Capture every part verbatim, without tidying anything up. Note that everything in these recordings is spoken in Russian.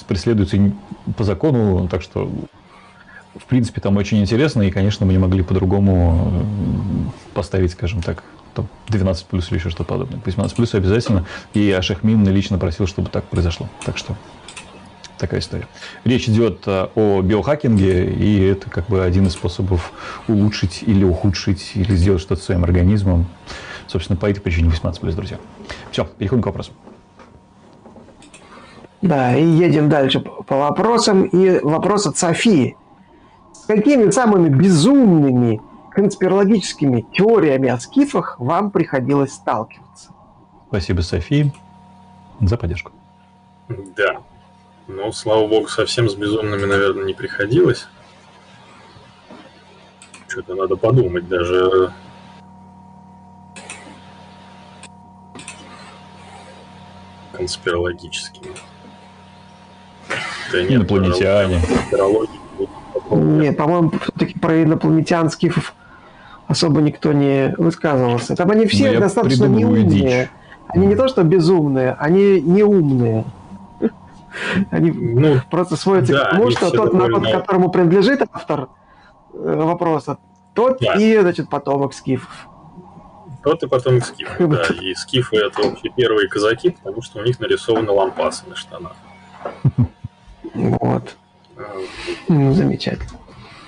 преследуется по закону, так что, в принципе, там очень интересно, и, конечно, мы не могли по-другому поставить, скажем так, двенадцать плюс или еще что-то подобное. восемнадцать плюс обязательно, и Ашахмин лично просил, чтобы так произошло. Так что такая история. Речь идет о биохакинге, и это как бы один из способов улучшить или ухудшить, или сделать что-то своим организмом. Собственно, по этой причине восемнадцать плюс, друзья. Все, переходим к вопросу. Да, и едем дальше по вопросам. И вопрос от Софии. С какими самыми безумными конспирологическими теориями о скифах вам приходилось сталкиваться? Спасибо, Софии, за поддержку. Да. Ну, слава богу, совсем с безумными, наверное, не приходилось. Что-то надо подумать даже. Конспирологическими. Да нет, инопланетяне. Нет, по-моему, все-таки про инопланетян скифов особо никто не высказывался. Там они все достаточно неумные. Они не то что безумные, они неумные. Они ну, просто сводятся да, к тому, что тот народ, довольно... которому принадлежит автор вопроса, тот да. и, значит, потомок скифов. Тот и потомок скифов, да. И скифы — это вообще первые казаки, потому что у них нарисованы лампасы на штанах. Вот. Ну, замечательно.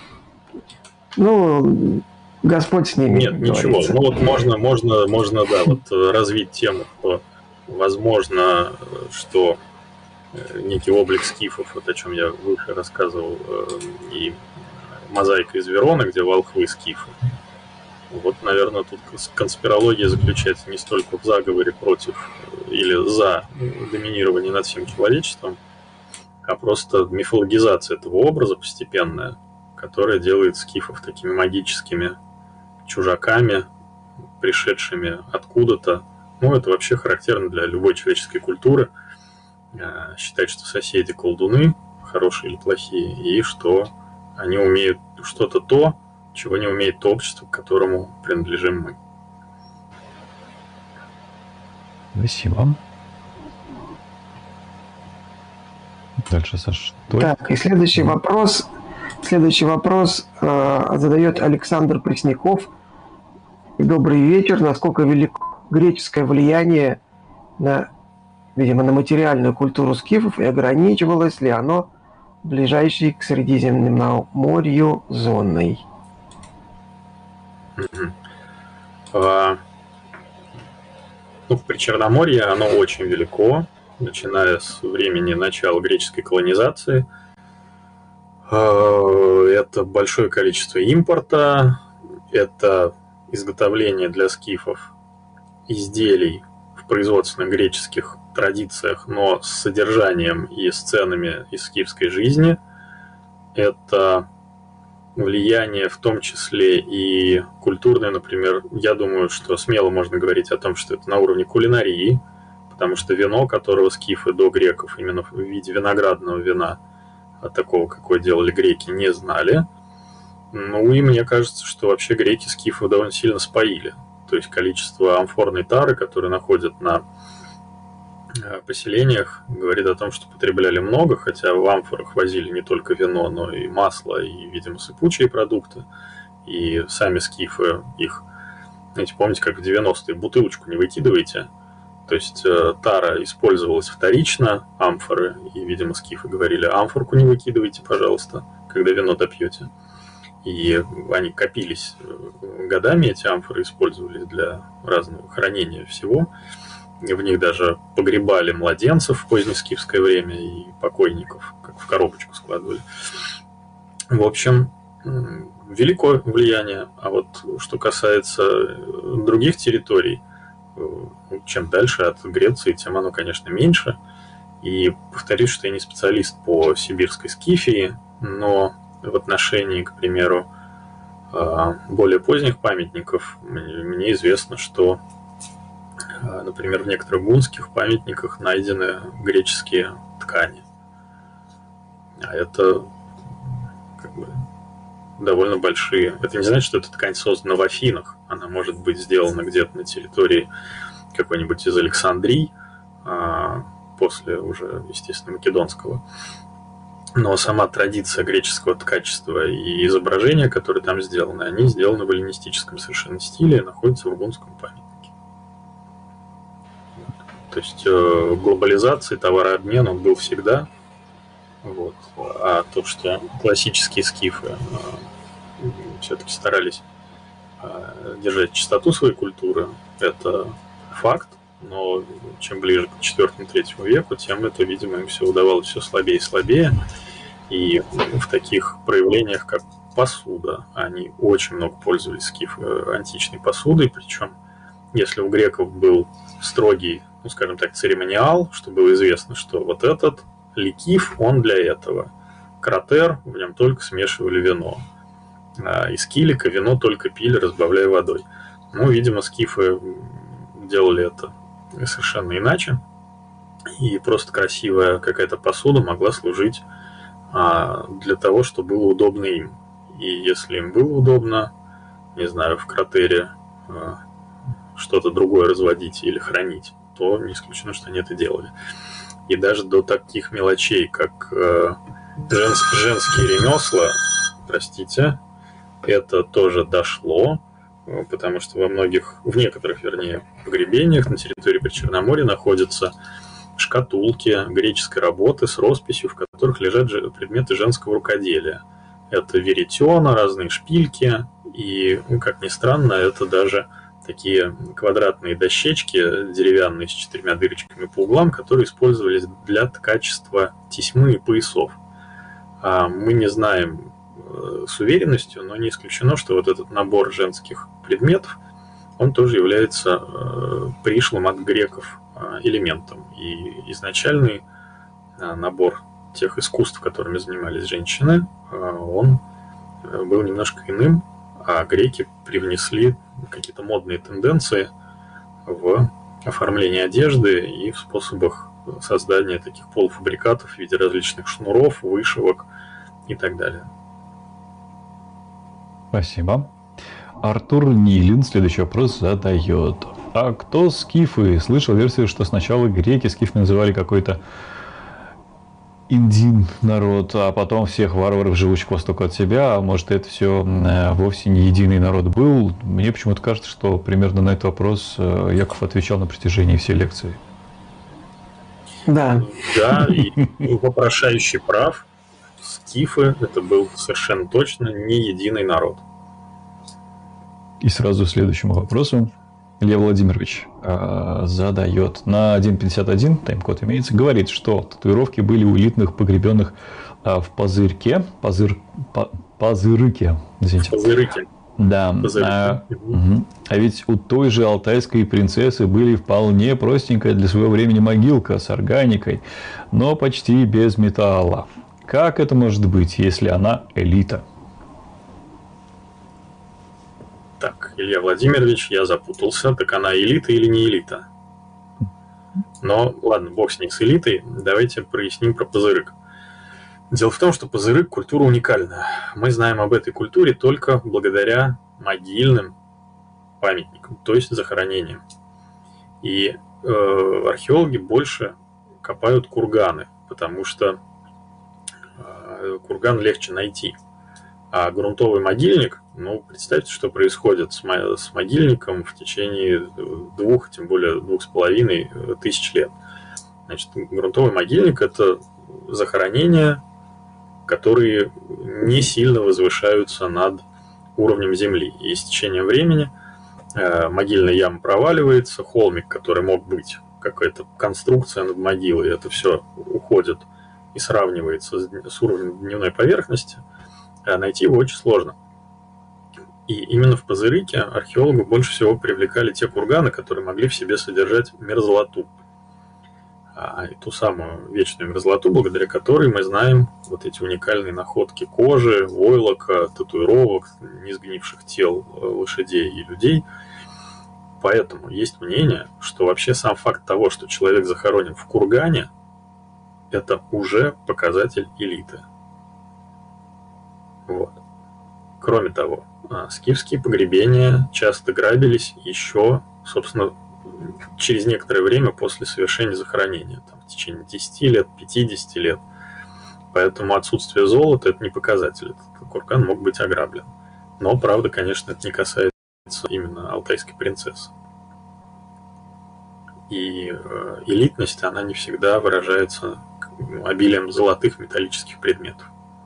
Ну, Господь с ними. Нет, ничего. Говорится. Ну вот можно, можно, можно, да, вот развить тему, что возможно, что некий облик скифов, вот о чем я выше рассказывал, и мозаика из Верона, где волхвы скифы. Вот, наверное, тут конспирология заключается не столько в заговоре против или за доминирование над всем человечеством, а просто мифологизация этого образа постепенная, которая делает скифов такими магическими чужаками, пришедшими откуда-то. Ну, это вообще характерно для любой человеческой культуры. Считать, что соседи колдуны, хорошие или плохие, и что они умеют что-то то, чего не умеет то общество, к которому принадлежим мы. Спасибо. Дальше, Саша. Так, и следующий вопрос. Следующий вопрос э, задает Александр Пресняков. Добрый вечер. Насколько велико греческое влияние на, видимо, на материальную культуру скифов, и ограничивалось ли оно ближайшей к Средиземноморью зоной? Mm-hmm. А, ну, в Причерноморье оно очень велико, начиная с времени начала греческой колонизации. А, это большое количество импорта, это изготовление для скифов изделий в производственных греческих традициях, но с содержанием и сценами из скифской жизни. Это влияние в том числе и культурное, например. Я думаю, что смело можно говорить о том, что это на уровне кулинарии, потому что вино, которого скифы до греков именно в виде виноградного вина, такого, какое делали греки, не знали. Ну и мне кажется, что вообще греки скифов довольно сильно споили. То есть количество амфорной тары, которые находят на поселениях, говорит о том, что потребляли много, хотя в амфорах возили не только вино, но и масло, и, видимо, сыпучие продукты. И сами скифы их, знаете, помните, как в девяностые, бутылочку не выкидывайте. То есть тара использовалась вторично, амфоры, и, видимо, скифы говорили, амфорку не выкидывайте, пожалуйста, когда вино допьете. И они копились годами, эти амфоры использовались для разного хранения всего. И в них даже погребали младенцев в позднескифское время и покойников, как в коробочку складывали. В общем, великое влияние. А вот что касается других территорий, чем дальше от Греции, тем оно, конечно, меньше. И повторюсь, что я не специалист по сибирской скифии, но в отношении, к примеру, более поздних памятников мне известно, что, например, в некоторых гунских памятниках найдены греческие ткани. А это как бы довольно большие. Это не значит, что эта ткань создана в Афинах. Она может быть сделана где-то на территории какой-нибудь из Александрий, после уже, естественно, македонского. Но сама традиция греческого ткачества и изображения, которые там сделаны, они сделаны в эллинистическом совершенно стиле и находятся в Ургунском памятнике. То есть э, глобализация, товарообмен, он был всегда. Вот. А то, что классические скифы э, все-таки старались э, держать чистоту своей культуры, это факт. Но чем ближе к четвёртому-третьему веку, тем это, видимо, им все удавалось все слабее и слабее. И в таких проявлениях, как посуда, они очень много пользовались скиф античной посудой. Причем, если у греков был строгий, ну, скажем так, церемониал, что было известно, что вот этот ликиф, он для этого. Кратер, в нем только смешивали вино. А из килика вино только пили, разбавляя водой. Ну, видимо, скифы делали это совершенно иначе. И просто красивая какая-то посуда могла служить а, для того, чтобы было удобно им. И если им было удобно, не знаю, в кратере а, что-то другое разводить или хранить, то не исключено, что они это делали. И даже до таких мелочей, как э, женс- женские ремесла, простите, это тоже дошло, потому что во многих, в некоторых, вернее, погребениях на территории Причерноморья находятся шкатулки греческой работы с росписью, в которых лежат предметы женского рукоделия. Это веретена, разные шпильки, и, ну, как ни странно, это даже такие квадратные дощечки деревянные с четырьмя дырочками по углам, которые использовались для ткачества тесьмы и поясов. Мы не знаем с уверенностью, но не исключено, что вот этот набор женских предметов, он тоже является пришлым от греков элементом. И изначальный набор тех искусств, которыми занимались женщины, он был немножко иным, а греки привнесли какие-то модные тенденции в оформлении одежды и в способах создания таких полуфабрикатов в виде различных шнуров, вышивок и так далее. Спасибо. Артур Нилин следующий вопрос задает. А кто скифы? Слышал версию, что сначала греки скифами называли какой-то индин народ, а потом всех варваров, живущих к востоку от себя, а может, это все вовсе не единый народ был. Мне почему-то кажется, что примерно на этот вопрос Яков отвечал на протяжении всей лекции. Да. Да, и вопрошающий прав. Скифы — это был совершенно точно не единый народ. И сразу к следующему вопросу. Илья Владимирович э, задает на один пятьдесят один, тайм-код имеется, говорит, что татуировки были у элитных погребенных э, в Пазырьке, Пазыр, по, Пазырыке, извините. Пазырыке. Да. А, угу. А ведь у той же алтайской принцессы были вполне простенькая для своего времени могилка с органикой, но почти без металла. Как это может быть, если она элита? Так, Илья Владимирович, я запутался. Так она элита или не элита? Но, ладно, бог с ней, с элитой. Давайте проясним про Пазырык. Дело в том, что Пазырык — культура уникальная. Мы знаем об этой культуре только благодаря могильным памятникам, то есть захоронениям. И э, археологи больше копают курганы, потому что э, курган легче найти. А грунтовый могильник, ну, представьте, что происходит с, с могильником в течение двух, тем более двух с половиной тысяч лет. Значит, грунтовый могильник — это захоронения, которые не сильно возвышаются над уровнем земли. И с течением времени э, могильная яма проваливается, холмик, который мог быть какая-то конструкция над могилой, это все уходит и сравнивается с, с уровнем дневной поверхности. Найти его очень сложно. И именно в Пазырыке археологу больше всего привлекали те курганы, которые могли в себе содержать мерзлоту. А ту самую вечную мерзлоту, благодаря которой мы знаем вот эти уникальные находки кожи, войлока, татуировок, несгнивших тел лошадей и людей. Поэтому есть мнение, что вообще сам факт того, что человек захоронен в кургане, это уже показатель элиты. Вот. Кроме того, скифские погребения часто грабились еще, собственно, через некоторое время после совершения захоронения, там, в течение десяти лет, пятидесяти лет. Поэтому отсутствие золота – это не показатель. Этот курган мог быть ограблен. Но, правда, конечно, это не касается именно алтайской принцессы. И э, элитность, она не всегда выражается обилием золотых металлических предметов.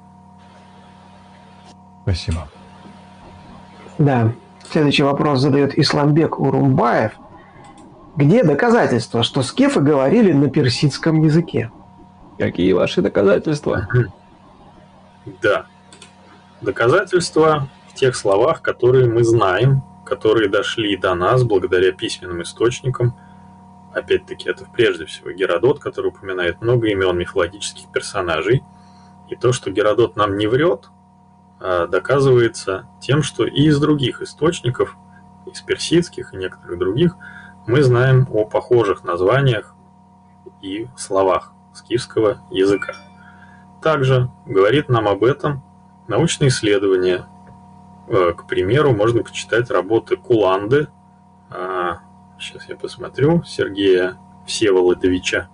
Спасибо. Да. Следующий вопрос задает Исламбек Урумбаев. Где доказательства, что скифы говорили на персидском языке? Какие ваши доказательства? Да. Доказательства в тех словах, которые мы знаем, которые дошли до нас благодаря письменным источникам. Опять-таки, это прежде всего Геродот, который упоминает много имен мифологических персонажей. И то, что Геродот нам не врет, доказывается тем, что и из других источников, из персидских и некоторых других, мы знаем о похожих названиях и словах скифского языка. Также говорит нам об этом научные исследования. К примеру, можно почитать работы Куланды, сейчас я посмотрю, Сергея Всеволодовича.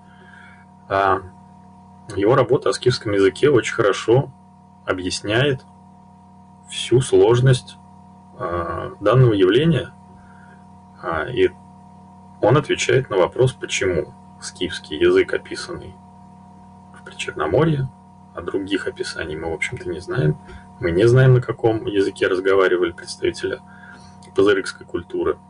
Его работа о скифском языке очень хорошо объясняет всю сложность данного явления, и он отвечает на вопрос, почему скифский язык, описанный в Причерноморье, а других описаний мы, в общем-то, не знаем. Мы не знаем, на каком языке разговаривали представители пазырыкской культуры.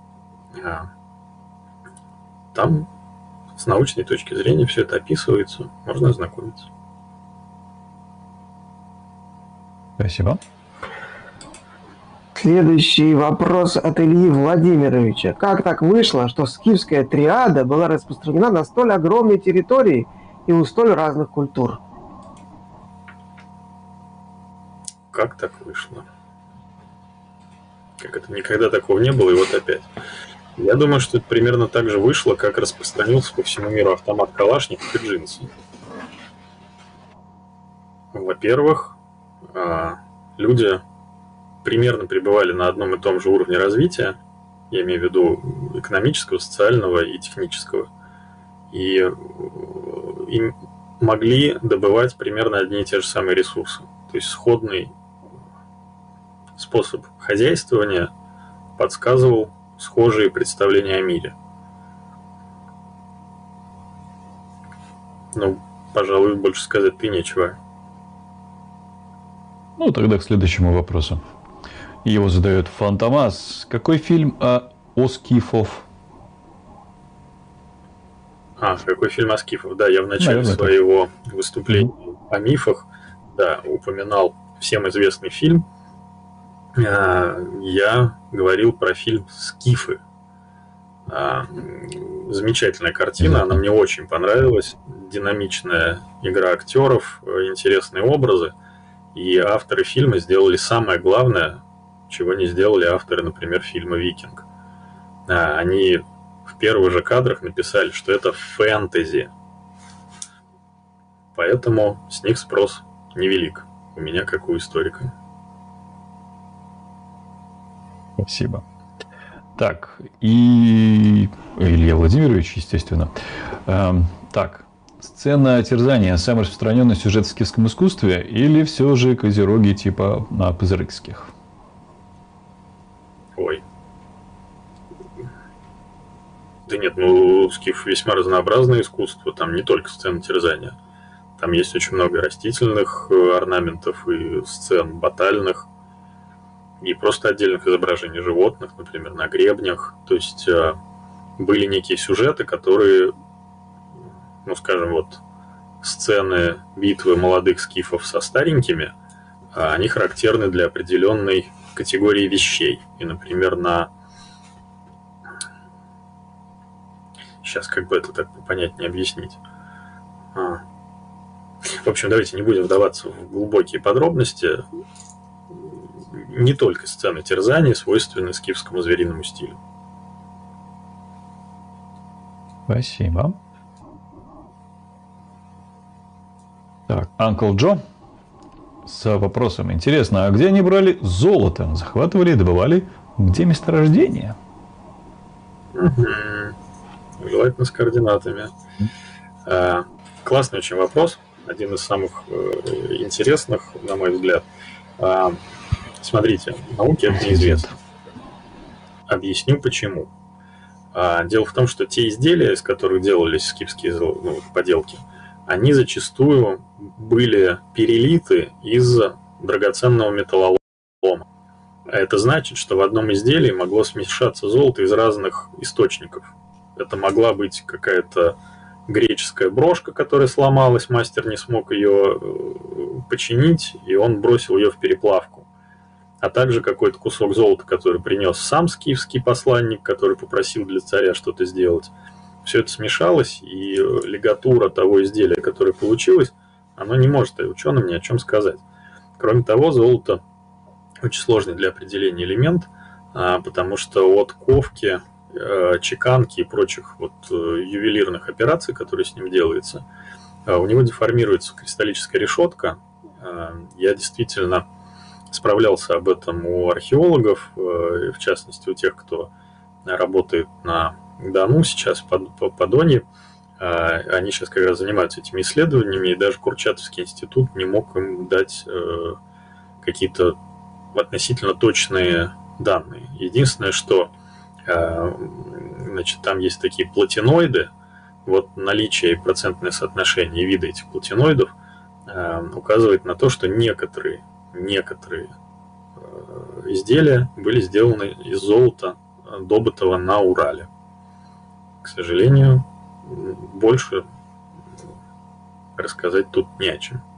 Там с научной точки зрения все это описывается, можно ознакомиться. Спасибо. Следующий вопрос от Ильи Владимировича. Как так вышло, что скифская триада была распространена на столь огромной территории и у столь разных культур? Как так вышло? Как это никогда такого не было, и вот опять. Я думаю, что это примерно так же вышло, как распространился по всему миру автомат Калашников и джинсы. Во-первых, люди примерно пребывали на одном и том же уровне развития, я имею в виду экономического, социального и технического, и, и могли добывать примерно одни и те же самые ресурсы. То есть сходный способ хозяйствования подсказывал схожие представления о мире. Ну, пожалуй, больше сказать-то и нечего. Ну, тогда к следующему вопросу. Его задает Фантомас. Какой фильм о, о скифов? А, какой фильм о скифов? Да, я в начале Наверное, своего так. выступления mm-hmm. о мифах, да, упоминал всем известный фильм. Я говорил про фильм «Скифы». Замечательная картина, она мне очень понравилась. Динамичная игра актеров, интересные образы. И авторы фильма сделали самое главное, чего не сделали авторы, например, фильма «Викинг». Они в первых же кадрах написали, что это фэнтези. Поэтому с них спрос невелик. У меня, как у историка. Спасибо. Так, и Илья Владимирович, естественно. Эм, так, сцена терзания – самый распространенный сюжет в скифском искусстве или все же козероги типа на пазырыкских? Ой. Да нет, ну, скиф весьма разнообразное искусство, там не только сцена терзания. Там есть очень много растительных орнаментов и сцен батальных, и просто отдельных изображений животных, например, на гребнях. То есть были некие сюжеты, которые, ну, скажем, вот сцены битвы молодых скифов со старенькими, они характерны для определенной категории вещей. И, например, на... Сейчас как бы это так понятнее объяснить. А. В общем, давайте не будем вдаваться в глубокие подробности. Не только сцены терзания свойственны скифскому звериному стилю. Спасибо. Так, Uncle Джо с вопросом. Интересно, а где они брали золото? Захватывали, добывали? Где месторождение? Mm-hmm. желательно с координатами. Классный очень вопрос, один из самых интересных, на мой взгляд. Смотрите, науке это неизвестно. Объясню почему. Дело в том, что те изделия, из которых делались скифские ну, поделки, они зачастую были перелиты из драгоценного металлолома. Это значит, что в одном изделии могло смешаться золото из разных источников. Это могла быть какая-то греческая брошка, которая сломалась, мастер не смог ее починить, и он бросил ее в переплавку. А также какой-то кусок золота, который принес сам скифский посланник, который попросил для царя что-то сделать. Все это смешалось, и лигатура того изделия, которое получилось, оно не может ученым ни о чем сказать. Кроме того, золото очень сложный для определения элемент, потому что от ковки, чеканки и прочих вот ювелирных операций, которые с ним делаются, у него деформируется кристаллическая решетка. Я действительно справлялся об этом у археологов, в частности у тех, кто работает на Дону сейчас, по Доне. Они сейчас как раз занимаются этими исследованиями, и даже Курчатовский институт не мог им дать какие-то относительно точные данные. Единственное, что значит, там есть такие платиноиды, вот наличие и процентное соотношение вида этих платиноидов указывает на то, что некоторые, некоторые изделия были сделаны из золота, добытого на Урале. К сожалению, больше рассказать тут не о чем.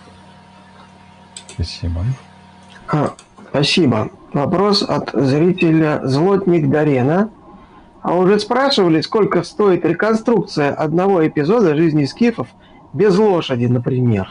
Спасибо. А, спасибо. Вопрос от зрителя Злотник Дарена. А уже спрашивали, сколько стоит реконструкция одного эпизода жизни скифов без лошади, например?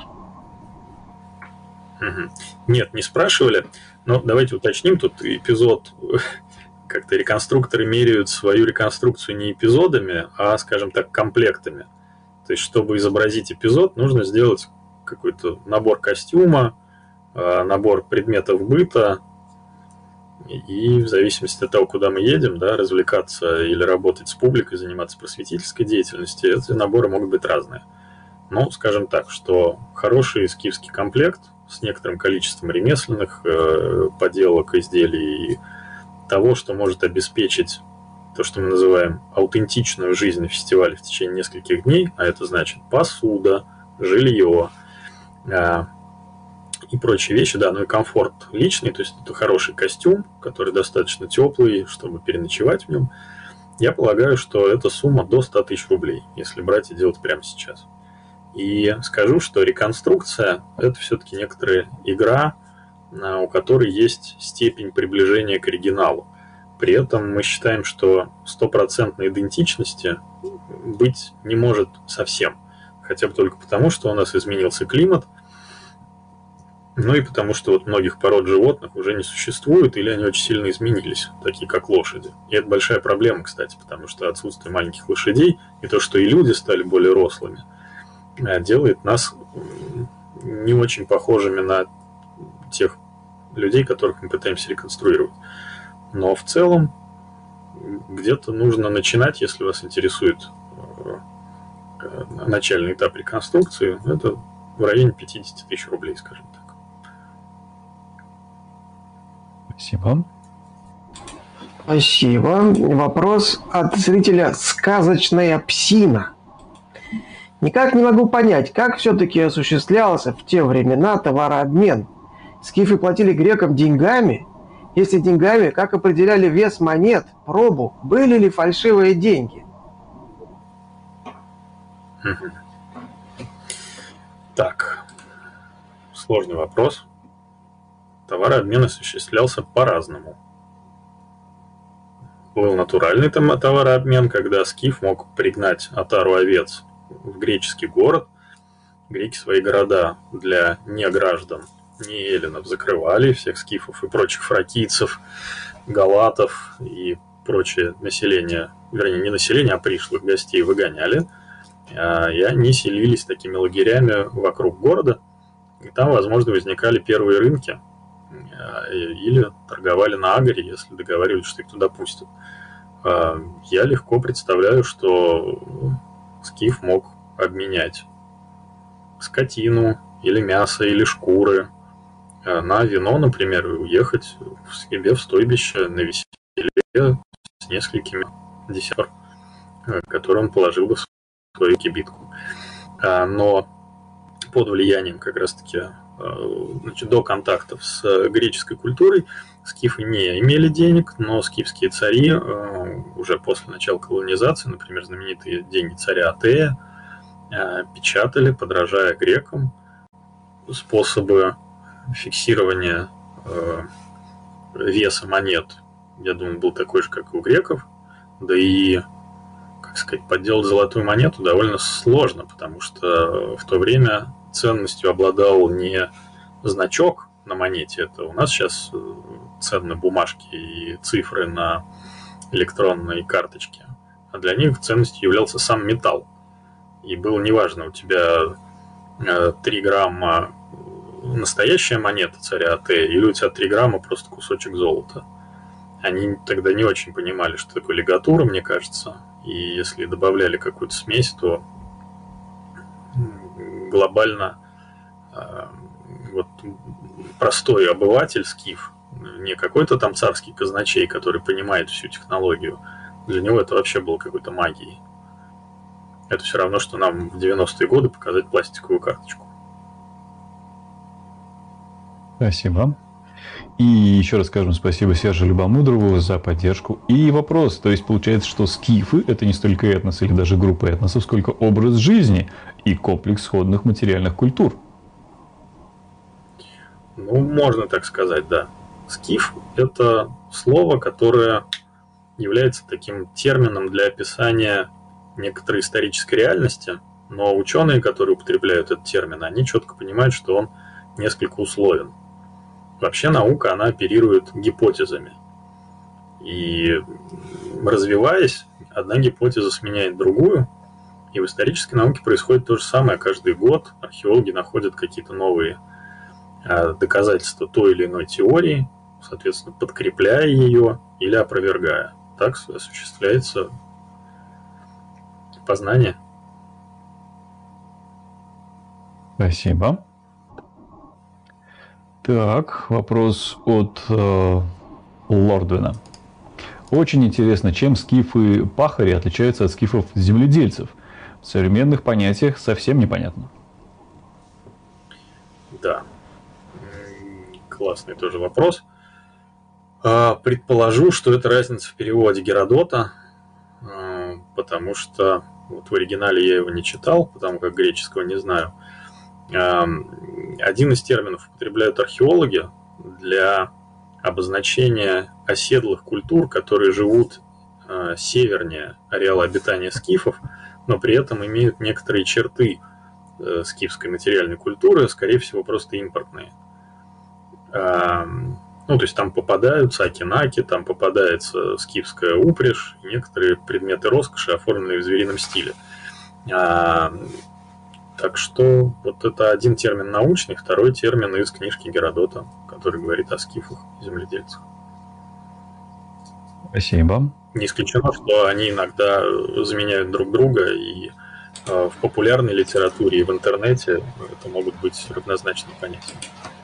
Нет, не спрашивали. Но давайте уточним, тут эпизод, как-то реконструкторы меряют свою реконструкцию не эпизодами, а, скажем так, комплектами. То есть, чтобы изобразить эпизод, нужно сделать какой-то набор костюма, набор предметов быта, и в зависимости от того, куда мы едем, да, развлекаться или работать с публикой, заниматься просветительской деятельностью, эти наборы могут быть разные. Но, скажем так, что хороший скифский комплект с некоторым количеством ремесленных э, поделок, изделий и того, что может обеспечить то, что мы называем аутентичную жизнь на фестивале в течение нескольких дней, а это значит посуда, жилье, э, и прочие вещи, да, ну и комфорт личный, то есть это хороший костюм, который достаточно теплый, чтобы переночевать в нем. Я полагаю, что эта сумма до ста тысяч рублей, если брать и делать прямо сейчас. И скажу, что реконструкция – это все-таки некоторая игра, у которой есть степень приближения к оригиналу. При этом мы считаем, что стопроцентной идентичности быть не может совсем. Хотя бы только потому, что у нас изменился климат, ну и потому, что вот многих пород животных уже не существует или они очень сильно изменились, такие как лошади. И это большая проблема, кстати, потому что отсутствие маленьких лошадей и то, что и люди стали более рослыми, делает нас не очень похожими на тех людей, которых мы пытаемся реконструировать. Но в целом где-то нужно начинать, если вас интересует начальный этап реконструкции, это в районе пятьдесят тысяч рублей, скажем так. Спасибо. Спасибо. Вопрос от зрителя «Сказочная псина». Никак не могу понять, как все-таки осуществлялся в те времена товарообмен. Скифы платили грекам деньгами? Если деньгами, как определяли вес монет, пробу, были ли фальшивые деньги? Так, сложный вопрос. Товарообмен осуществлялся по-разному. Был натуральный товарообмен, когда скиф мог пригнать отару овец в греческий город. Греки свои города для неграждан, не эллинов закрывали, всех скифов и прочих фракийцев, галатов и прочее население, вернее, не население, а пришлых гостей выгоняли. И они селились такими лагерями вокруг города. И там, возможно, возникали первые рынки. Или торговали на Агаре, если договаривались, что их туда пустят. я легко представляю, что скиф мог обменять скотину или мясо, или шкуры на вино, например, и уехать в себе в стойбище на веселье с несколькими десятков, которые он положил бы в свою кибитку. Но под влиянием как раз-таки, значит, до контактов с греческой культурой скифы не имели денег, но скифские цари уже после начала колонизации, например, знаменитые деньги царя Атея, печатали, подражая грекам, способы фиксирования веса монет, я думаю, был такой же, как и у греков, да и, как сказать, подделать золотую монету довольно сложно, потому что в то время ценностью обладал не значок на монете, это у нас сейчас ценны бумажки и цифры на электронной карточке, а для них ценностью являлся сам металл. И было неважно, у тебя три грамма настоящая монета царя Атея или у тебя три грамма просто кусочек золота. Они тогда не очень понимали, что такое лигатура, мне кажется, и если добавляли какую-то смесь, то глобально вот простой обыватель, скиф, не какой-то там царский казначей, который понимает всю технологию, для него это вообще было какой-то магией. Это все равно, что нам в девяностые годы показать пластиковую карточку. Спасибо. И еще раз скажем спасибо Сержу Любомудрову за поддержку. И вопрос, то есть получается, что скифы — это не столько этнос или даже группа этносов, сколько образ жизни и комплекс сходных материальных культур. Ну, можно так сказать, да. Скиф – это слово, которое является таким термином для описания некоторой исторической реальности, но ученые, которые употребляют этот термин, они четко понимают, что он несколько условен. Вообще наука, она оперирует гипотезами. И развиваясь, одна гипотеза сменяет другую, и в исторической науке происходит то же самое. Каждый год археологи находят какие-то новые доказательства той или иной теории, соответственно, подкрепляя ее или опровергая. Так осуществляется познание. Спасибо. Так, вопрос от э, Лордвина. Очень интересно, чем скифы-пахари отличаются от скифов-земледельцев? В современных понятиях совсем непонятно. Да. Классный тоже вопрос. Предположу, что это разница в переводе Геродота, потому что вот в оригинале я его не читал, потому как греческого не знаю. Один из терминов употребляют археологи для обозначения оседлых культур, которые живут севернее ареала обитания скифов, но при этом имеют некоторые черты скифской материальной культуры, скорее всего, просто импортные. Ну, то есть там попадаются акинаки, там попадается скифская упряжь, и некоторые предметы роскоши, оформленные в зверином стиле. А, так что вот это один термин научный, второй термин из книжки Геродота, который говорит о скифах и земледельцах. Спасибо. Не исключено, что они иногда заменяют друг друга, и э, в популярной литературе и в интернете это могут быть равнозначные понятия.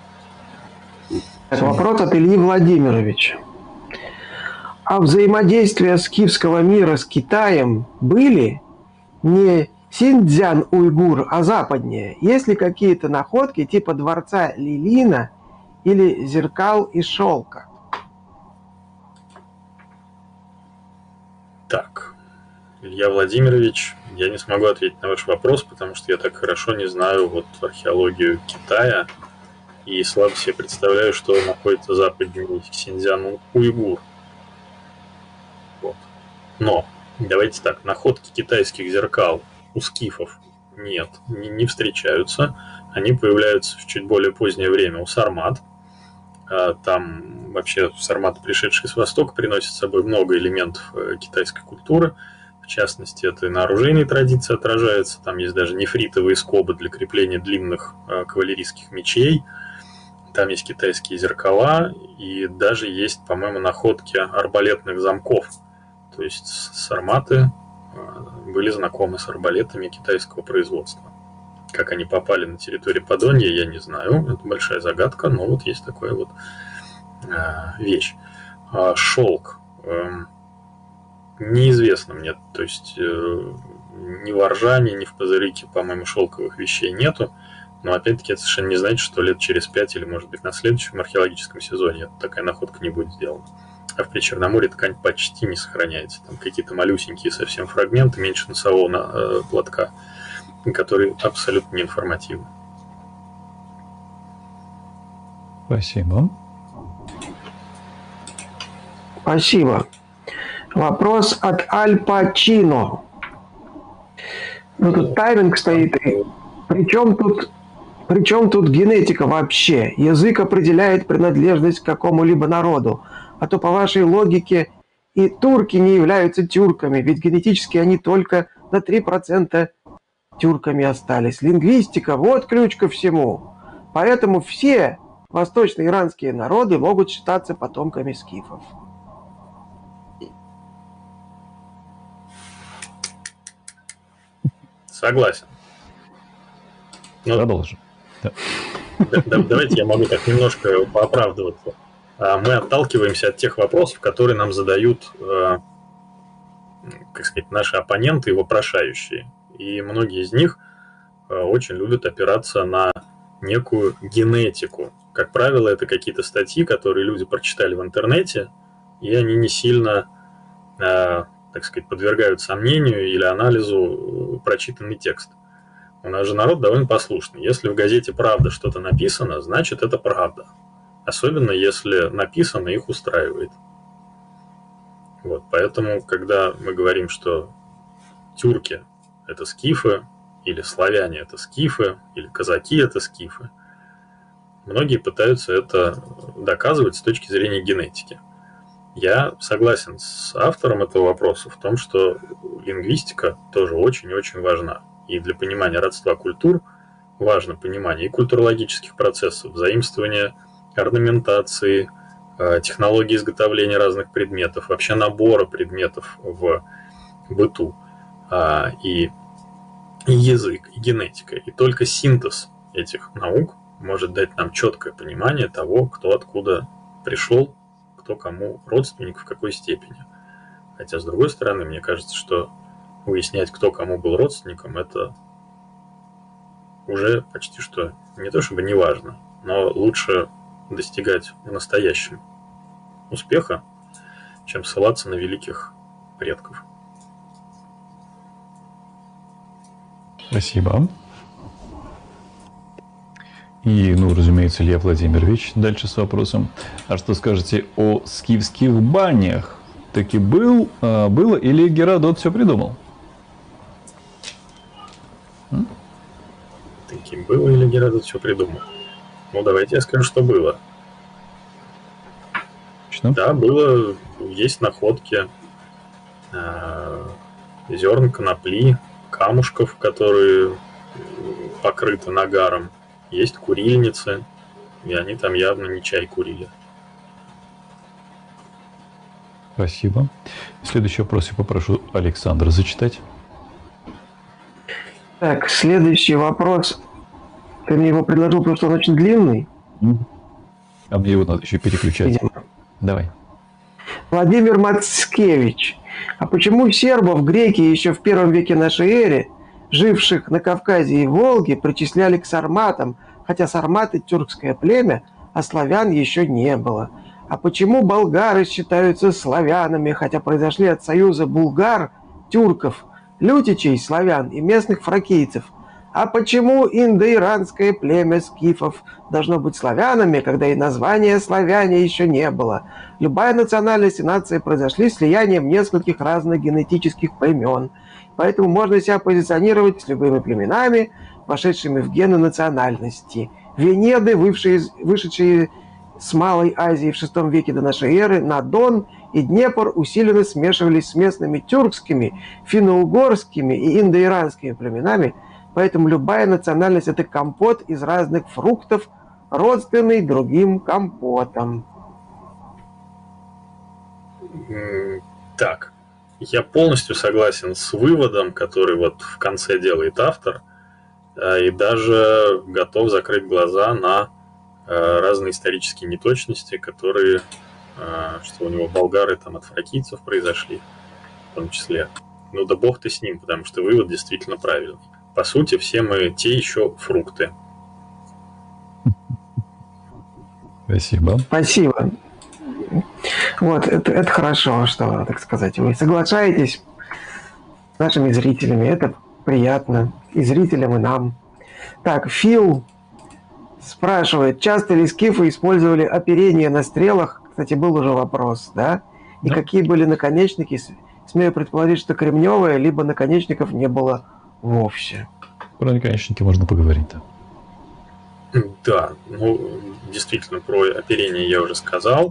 Вопрос от Ильи Владимировича. А взаимодействия скифского мира с Китаем были не Синьцзян-Уйгур, а западнее? Есть ли какие-то находки типа дворца Лилина или зеркал из шелка? Так, Илья Владимирович, я не смогу ответить на ваш вопрос, потому что я так хорошо не знаю вот археологию Китая и слабо себе представляю, что находится западнее Синьцзян-Уйгур. Вот. Но, давайте так, находки китайских зеркал у скифов нет, не, не встречаются. Они появляются в чуть более позднее время у сармат. Там вообще сарматы, пришедшие с Востока, приносят с собой много элементов китайской культуры. В частности, это и на оружейной традиции отражается. Там есть даже нефритовые скобы для крепления длинных кавалерийских мечей. Там есть китайские зеркала. И даже есть, по-моему, находки арбалетных замков То есть сарматы были знакомы с арбалетами китайского производства. Как они попали на территорию Подонья, я не знаю. Это большая загадка, но вот есть такая вот вещь. Шелк. Неизвестно мне. То есть ни в Оржане, ни в Пазырике, по-моему, шелковых вещей нету. Но опять-таки это совершенно не значит, что лет через пять или, может быть, на следующем археологическом сезоне такая находка не будет сделана. А в Причерноморье ткань почти не сохраняется. Там какие-то малюсенькие совсем фрагменты, меньше носового э, платка, которые абсолютно неинформативны. Спасибо. Спасибо. Вопрос от Аль Пачино. Ну, тут тайминг стоит. Причем тут, причем тут генетика вообще? Язык определяет принадлежность к какому-либо народу. А то по вашей логике и турки не являются тюрками, ведь генетически они только на три процента тюрками остались. Лингвистика – вот ключ ко всему. Поэтому все восточноиранские народы могут считаться потомками скифов. Согласен. Но... Продолжим. Да. Давайте я могу так немножко пооправдываться. Мы отталкиваемся от тех вопросов, которые нам задают, как сказать, наши оппоненты и вопрошающие. И многие из них очень любят опираться на некую генетику. Как правило, это какие-то статьи, которые люди прочитали в интернете, и они не сильно, так сказать, подвергают сомнению или анализу прочитанный текст. У нас же народ довольно послушный. Если в газете «Правда» что-то написано, значит, это правда. Особенно, если написано, их устраивает. Вот, поэтому, когда мы говорим, что тюрки – это скифы, или славяне – это скифы, или казаки – это скифы, многие пытаются это доказывать с точки зрения генетики. Я согласен с автором этого вопроса в том, что лингвистика тоже очень-очень важна. И для понимания родства культур важно понимание и культурологических процессов, заимствования орнаментации, технологии изготовления разных предметов, вообще набора предметов в быту, и, и язык, и генетика. И только синтез этих наук может дать нам четкое понимание того, кто откуда пришел, кто кому родственник, в какой степени. Хотя, с другой стороны, мне кажется, что выяснять, кто кому был родственником, это уже почти что не то чтобы не важно, но лучше достигать в настоящем успеха, чем ссылаться на великих предков. Спасибо. И, ну, разумеется, Илья Владимирович дальше с вопросом. А что скажете о скифских банях? Таки был, а, было или Геродот все придумал? М? Таки было или Геродот все придумал? Ну, давайте я скажу, что было. Что? Да, было, есть находки э, зерн конопли, камушков, которые покрыты нагаром. Есть курильницы, и они там явно не чай курили. Спасибо. Следующий вопрос я попрошу Александра зачитать. Так, следующий вопрос. Ты мне его предложил, потому что он очень длинный. А мне его надо еще переключать. Видимо. Давай. Владимир Мацкевич. А почему сербов греки еще в первом веке нашей эры, живших на Кавказе и Волге, причисляли к сарматам, хотя сарматы – тюркское племя, а славян еще не было? А почему болгары считаются славянами, хотя произошли от союза булгар, тюрков, лютичей, славян и местных фракийцев? А почему индоиранское племя скифов должно быть славянами, когда и названия славяне еще не было? Любая национальность и нация произошли слиянием нескольких разных генетических племен. Поэтому можно себя позиционировать с любыми племенами, вошедшими в гены национальности. Венеды, вышедшие, вышедшие с Малой Азии в шестом веке до нашей эры, на Дон и Днепр усиленно смешивались с местными тюркскими, финно-угорскими и индоиранскими племенами. Поэтому любая национальность – это компот из разных фруктов, родственный другим компотам. Так, я полностью согласен с выводом, который вот в конце делает автор, и даже готов закрыть глаза на разные исторические неточности, которые, что у него болгары там от фракийцев произошли, в том числе. Ну да бог ты с ним, потому что вывод действительно правильный. По сути, все мы те еще фрукты. Спасибо. Спасибо. Вот, это, это хорошо, что, так сказать, вы соглашаетесь с нашими зрителями. Это приятно. И зрителям, и нам. Так, Фил спрашивает, часто ли скифы использовали оперение на стрелах? Кстати, был уже вопрос, да? И да. Какие были наконечники? Смею предположить, что кремневые, либо наконечников не было вовсе. Про наконечники можно поговорить, да. Да, ну, действительно, про оперение я уже сказал.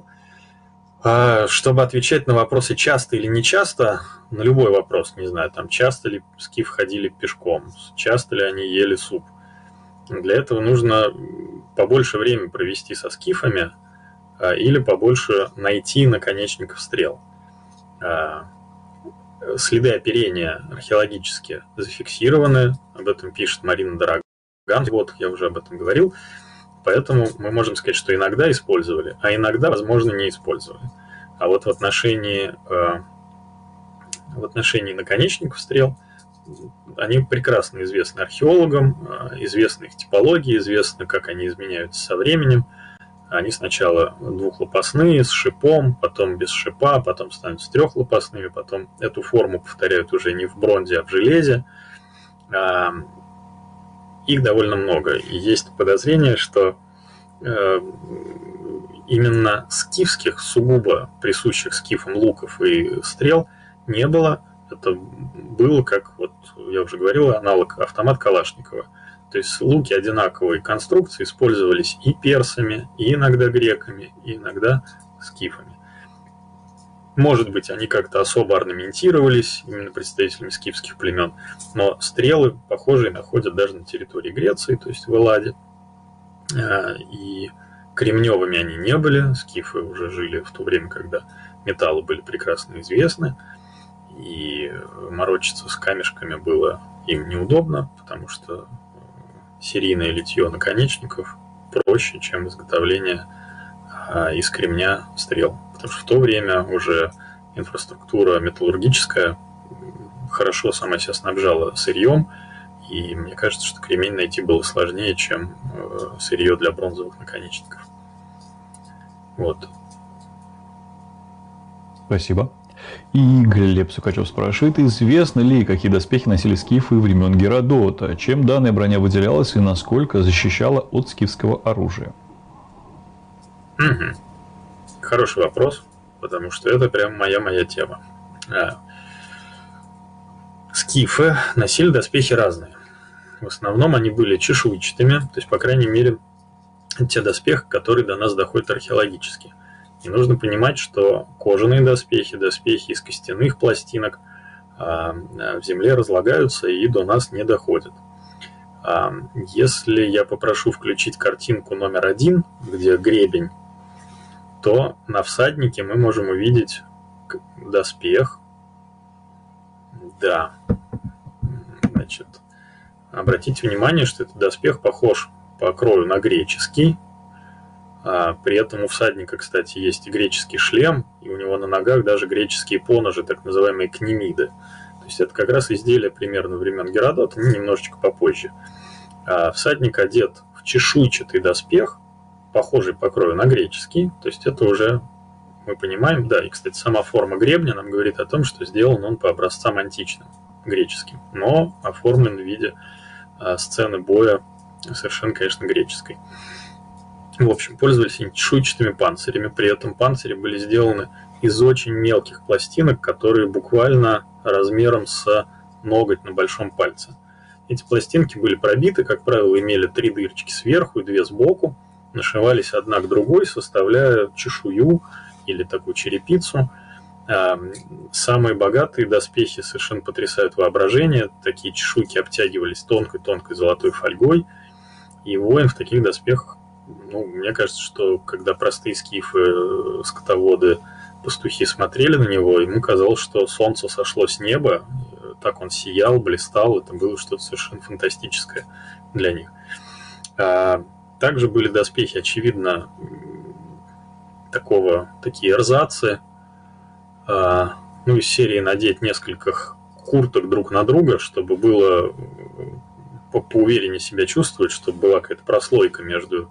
А чтобы отвечать на вопросы, часто или не часто, на любой вопрос, не знаю, там, часто ли скифы ходили пешком, часто ли они ели суп. Для этого нужно побольше времени провести со скифами а, или побольше найти наконечников стрел. А, следы оперения археологически зафиксированы, об этом пишет Марина Дороган, вот я уже об этом говорил, поэтому мы можем сказать, что иногда использовали, а иногда, возможно, не использовали. А вот в отношении, э, в отношении наконечников стрел, они прекрасно известны археологам, э, известны их типологии, известно, как они изменяются со временем. Они сначала двухлопастные, с шипом, потом без шипа, потом становятся трехлопастными, потом эту форму повторяют уже не в бронзе, а в железе. Э, их довольно много. И есть подозрение, что э, именно скифских, сугубо присущих скифам луков и стрел не было. Это было, как вот я уже говорил, аналог автомат Калашникова. То есть луки одинаковой конструкции использовались и персами, и иногда греками, и иногда скифами. Может быть, они как-то особо орнаментировались, именно представителями скифских племен, но стрелы похожие находят даже на территории Греции, то есть в Элладе. И кремневыми они не были, скифы уже жили в то время, когда металлы были прекрасно известны, и морочиться с камешками было им неудобно, потому что серийное литье наконечников проще, чем изготовление из кремня стрел. Потому что в то время уже инфраструктура металлургическая хорошо сама себя снабжала сырьем, и мне кажется, что кремень найти было сложнее, чем сырье для бронзовых наконечников. Вот. Спасибо. И Глеб Сукачев спрашивает, известно ли, какие доспехи носили скифы времен Геродота, чем данная броня выделялась и насколько защищала от скифского оружия? Угу. Хороший вопрос, потому что это прям моя-моя тема. А. Скифы носили доспехи разные. В основном они были чешуйчатыми, то есть, по крайней мере, те доспехи, которые до нас доходят археологически. И нужно понимать, что кожаные доспехи, доспехи из костяных пластинок а, в земле разлагаются и до нас не доходят. А, если я попрошу включить картинку номер один, где гребень, то на всаднике мы можем увидеть доспех. Да. Значит, обратите внимание, что этот доспех похож по крою на греческий. А, при этом у всадника, кстати, есть и греческий шлем, и у него на ногах даже греческие поножи, так называемые кнемиды. То есть это как раз изделия примерно времен Геродота, немножечко попозже. А всадник одет в чешуйчатый доспех, похожий по крою на греческий, то есть это уже мы понимаем, да, и, кстати, сама форма гребня нам говорит о том, что сделан он по образцам античным, греческим, но оформлен в виде а, сцены боя совершенно, конечно, греческой. В общем, пользовались они чешуйчатыми панцирями, при этом панцири были сделаны из очень мелких пластинок, которые буквально размером с ноготь на большом пальце. Эти пластинки были пробиты, как правило, имели три дырочки сверху и две сбоку, нашивались одна к другой, составляя чешую или такую черепицу. Самые богатые доспехи совершенно потрясают воображение. Такие чешуйки обтягивались тонкой-тонкой золотой фольгой. И воин в таких доспехах, ну, мне кажется, что когда простые скифы, скотоводы пастухи смотрели на него, ему казалось, что солнце сошло с неба, так он сиял, блистал, это было что-то совершенно фантастическое для них. Также были доспехи, очевидно, такого, такие эрзацы, ну, из серии надеть несколько курток друг на друга, чтобы было по поувереннее себя чувствовать, чтобы была какая-то прослойка между,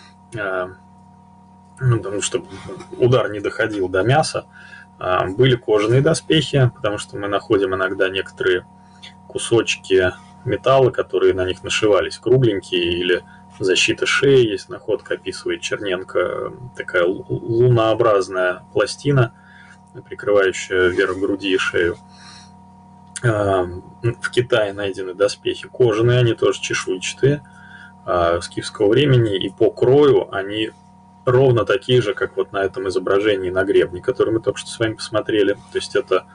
ну, чтобы удар не доходил до мяса. Были кожаные доспехи, потому что мы находим иногда некоторые кусочки металла, которые на них нашивались, кругленькие, или защита шеи, есть находка, описывает Черненко, такая лунообразная пластина, прикрывающая верх груди и шею. В Китае найдены доспехи кожаные, они тоже чешуйчатые, скифского времени, и по крою они ровно такие же, как вот на этом изображении на гребне, который мы только что с вами посмотрели. То есть это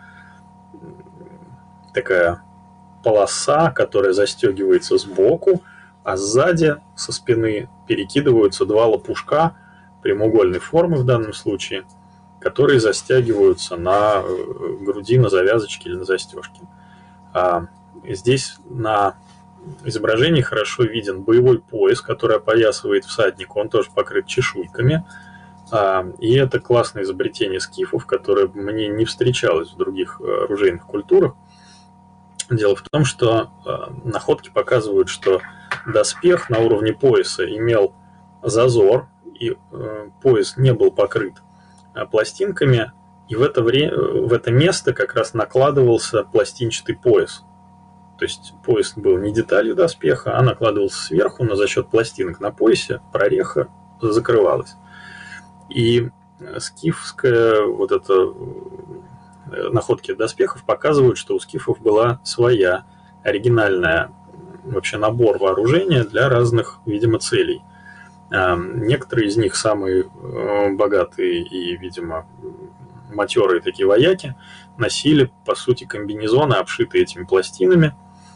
такая полоса, которая застегивается сбоку, а сзади со спины перекидываются два лопушка прямоугольной формы в данном случае, которые застягиваются на груди, на завязочке или на застежке. А здесь на изображении хорошо виден боевой пояс, который опоясывает всадника, он тоже покрыт чешуйками. И это классное изобретение скифов, которое мне не встречалось в других оружейных культурах. Дело в том, что находки показывают, что доспех на уровне пояса имел зазор, и пояс не был покрыт пластинками, и в это, время, в это место как раз накладывался пластинчатый пояс. То есть пояс был не деталью доспеха, а накладывался сверху, но за счет пластинок на поясе прореха закрывалась. И скифская вот эта находки доспехов показывают, что у скифов была своя оригинальная вообще набор вооружения для разных, видимо, целей. Некоторые из них самые богатые и, видимо, матерые такие вояки носили, по сути, комбинезоны, обшитые этими пластинами.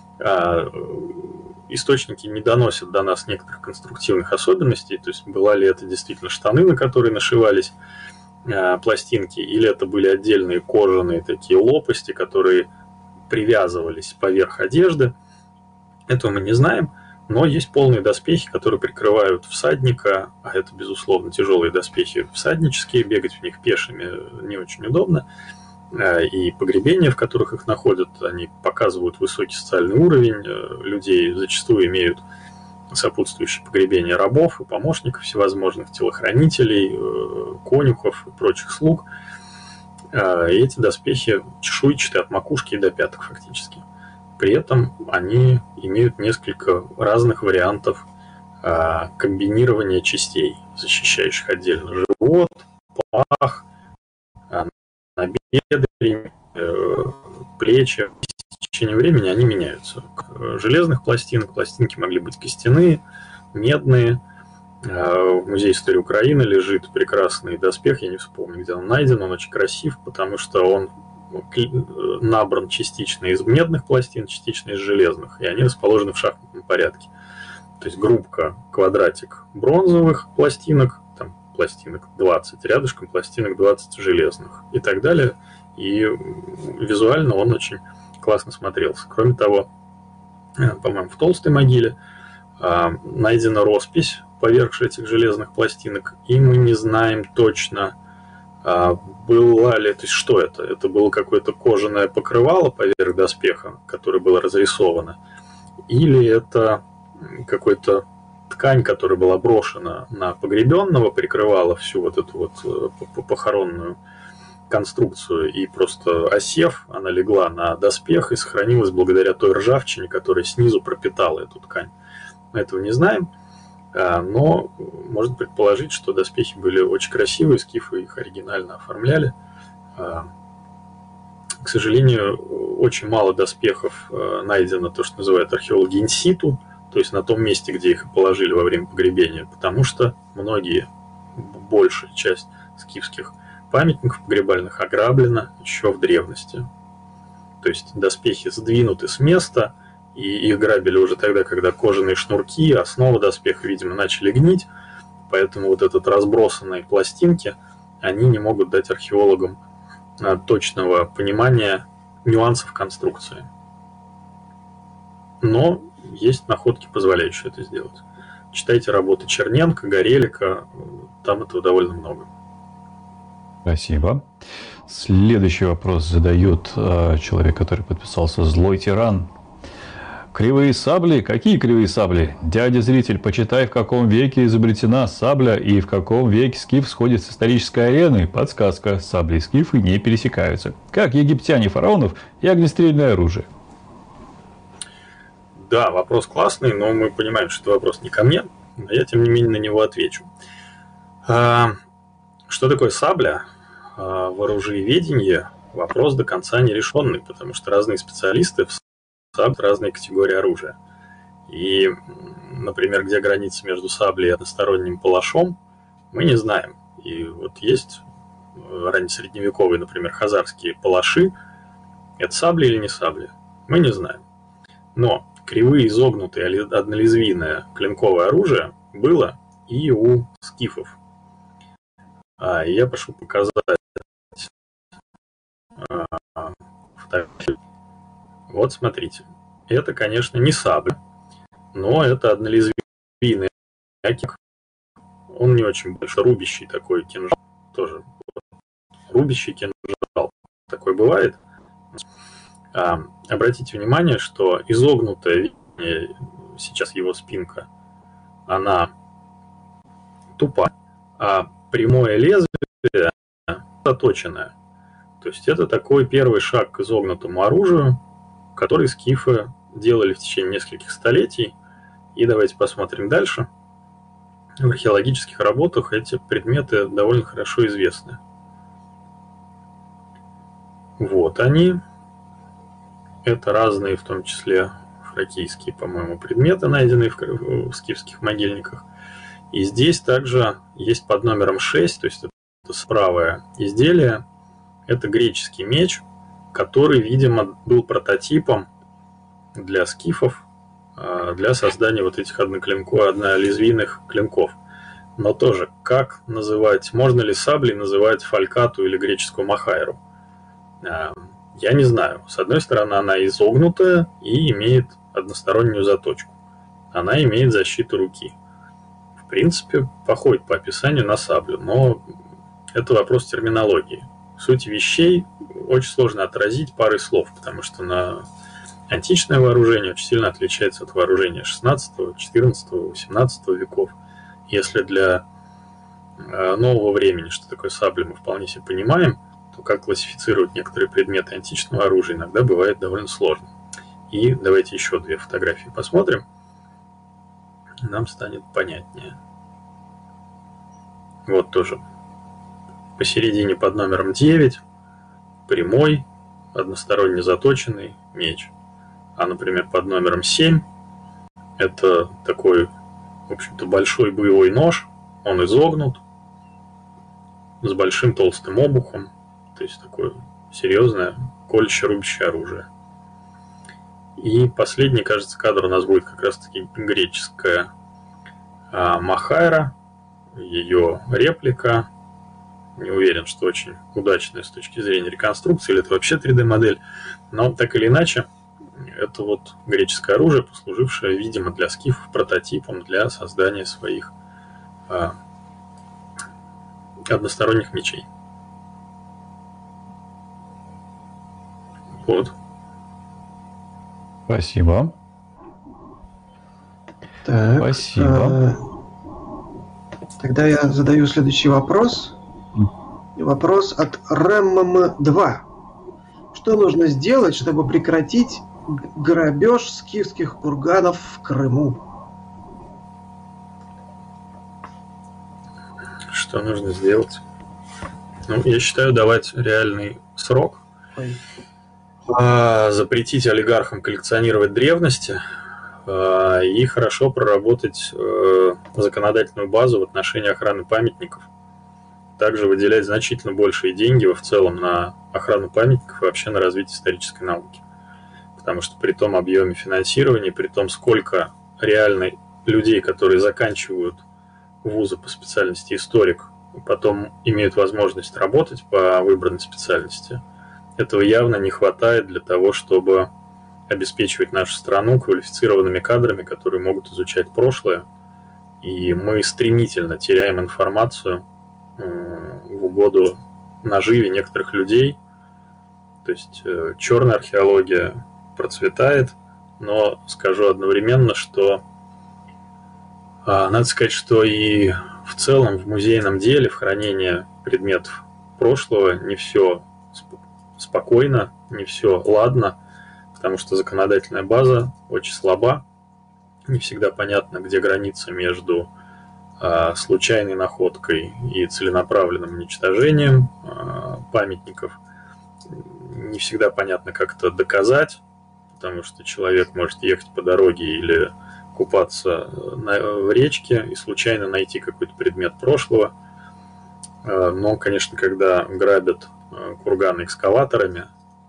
Источники не доносят до нас некоторых конструктивных особенностей, то есть была ли это действительно штаны, на которые нашивались пластинки, или это были отдельные кожаные такие лопасти, которые привязывались поверх одежды. Этого мы не знаем, но есть полные доспехи, которые прикрывают всадника, а это, безусловно, тяжелые доспехи всаднические, бегать в них пешими не очень удобно, и погребения, в которых их находят, они показывают высокий социальный уровень людей, зачастую имеют сопутствующие погребения рабов и помощников всевозможных, телохранителей, конюхов и прочих слуг. И эти доспехи чешуйчатые от макушки до пяток фактически. При этом они имеют несколько разных вариантов комбинирования частей, защищающих отдельно живот, пах, набедренные, плечи. В течение времени они меняются. Железных пластинок пластинки могли быть костяные, медные. В Музее истории Украины лежит прекрасный доспех, я не вспомню, где он найден, он очень красив, потому что он набран частично из медных пластин, частично из железных, и они расположены в шахматном порядке. То есть группка, квадратик бронзовых пластинок, там пластинок двадцать, рядышком пластинок двадцать железных и так далее. И визуально он очень классно смотрелся. Кроме того, по-моему, в Толстой могиле найдена роспись поверх этих железных пластинок, и мы не знаем точно, была ли, то есть что это? Это было какое-то кожаное покрывало поверх доспеха, которое было разрисовано, или это какой-то ткань, которая была брошена на погребенного, прикрывала всю вот эту вот похоронную конструкцию, и просто осев, она легла на доспех и сохранилась благодаря той ржавчине, которая снизу пропитала эту ткань. Мы этого не знаем, но можно предположить, что доспехи были очень красивые, скифы их оригинально оформляли. К сожалению, очень мало доспехов найдено, то, что называют археологи инситу, то есть на том месте, где их положили во время погребения, потому что многие, большая часть скифских памятников погребальных ограблена еще в древности. То есть доспехи сдвинуты с места, и их грабили уже тогда, когда кожаные шнурки, основа доспеха, видимо, начали гнить, поэтому вот этот разбросанные пластинки, они не могут дать археологам точного понимания нюансов конструкции. Но есть находки, позволяющие это сделать. Читайте работы Черненко, Горелика, там этого довольно много. Спасибо. Следующий вопрос задает э, человек, который подписался «Злой тиран». Кривые сабли? Какие кривые сабли? Дядя зритель, почитай, в каком веке изобретена сабля и в каком веке скиф сходит с исторической арены. Подсказка. Сабли и скифы не пересекаются. Как египтяне фараонов и огнестрельное оружие. Да, вопрос классный, но мы понимаем, что это вопрос не ко мне, но я, тем не менее, на него отвечу. А, что такое сабля? А, в оружиеведении вопрос до конца не решенный, потому что разные специалисты в сабле разные категории оружия. И, например, где граница между саблей и односторонним палашом, мы не знаем. И вот есть раннесредневековые, например, хазарские палаши. Это сабли или не сабли? Мы не знаем. Но кривые, изогнутые, однолезвийное клинковое оружие было и у скифов. А, и я прошу показать а, фотографию. Вот смотрите. Это, конечно, не сабля, но это однолезвийный якик. Он не очень большой, рубящий такой кинжал. Тоже рубящий кинжал. Такой бывает. А, обратите внимание, что изогнутая, сейчас его спинка, она тупая, а прямое лезвие заточенное. То есть это такой первый шаг к изогнутому оружию, который скифы делали в течение нескольких столетий. И давайте посмотрим дальше. В археологических работах эти предметы довольно хорошо известны. Вот они. Это разные, в том числе фракийские, по-моему, предметы, найденные в, в скифских могильниках. И здесь также есть под номером шесть, то есть это правое изделие. Это греческий меч, который, видимо, был прототипом для скифов, для создания вот этих одноклинков, однолезвийных клинков. Но тоже, как называть, можно ли саблей называть фалькату или греческую махайру? Я не знаю. С одной стороны, она изогнутая и имеет одностороннюю заточку. Она имеет защиту руки. В принципе, походит по описанию на саблю, но это вопрос терминологии. Суть вещей очень сложно отразить парой слов, потому что на античное вооружение очень сильно отличается от вооружения шестнадцатого, четырнадцатого, восемнадцатого веков. Если для нового времени, что такое сабля, мы вполне себе понимаем, то как классифицировать некоторые предметы античного оружия иногда бывает довольно сложно. И давайте еще две фотографии посмотрим. Нам станет понятнее. Вот тоже посередине под номером девять прямой, односторонне заточенный меч. А, например, под номером семь это такой, в общем-то, большой боевой нож. Он изогнут, с большим толстым обухом. То есть такое серьезное колюще-рубящее оружие. И последний, кажется, кадр у нас будет как раз-таки греческая а, махайра, ее реплика. Не уверен, что очень удачная с точки зрения реконструкции, или это вообще три дэ-модель. Но так или иначе, это вот греческое оружие, послужившее, видимо, для скифов прототипом для создания своих а, односторонних мечей. Вот. Спасибо. Так, Спасибо. Э, тогда я задаю следующий вопрос. Вопрос от рэм два. Что нужно сделать, чтобы прекратить грабеж скифских курганов в Крыму? Что нужно сделать? Ну, я считаю, давать реальный срок. Ой. Запретить олигархам коллекционировать древности и хорошо проработать законодательную базу в отношении охраны памятников. Также выделять значительно большие деньги в целом на охрану памятников и вообще на развитие исторической науки. Потому что при том объеме финансирования, при том, сколько реально людей, которые заканчивают вузы по специальности историк, потом имеют возможность работать по выбранной специальности. Этого явно не хватает для того, чтобы обеспечивать нашу страну квалифицированными кадрами, которые могут изучать прошлое. И мы стремительно теряем информацию в угоду наживе некоторых людей. То есть черная археология процветает, но скажу одновременно, что надо сказать, что и в целом в музейном деле, в хранении предметов прошлого не все спокойно, не все ладно, потому что законодательная база очень слаба, не всегда понятно, где граница между а, случайной находкой и целенаправленным уничтожением а, памятников. Не всегда понятно, как это доказать, потому что человек может ехать по дороге или купаться на, в речке и случайно найти какой-то предмет прошлого. А, но, конечно, когда грабят а, курганы экскаваторами,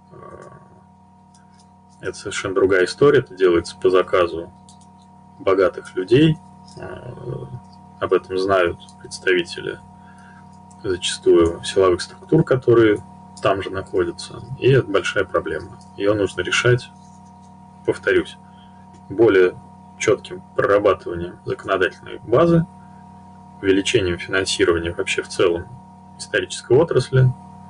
это совершенно другая история, это делается по заказу богатых людей, об этом знают представители зачастую силовых структур, которые там же находятся, и это большая проблема. Ее нужно решать, повторюсь, более четким прорабатыванием законодательной базы, увеличением финансирования вообще в целом исторической отрасли,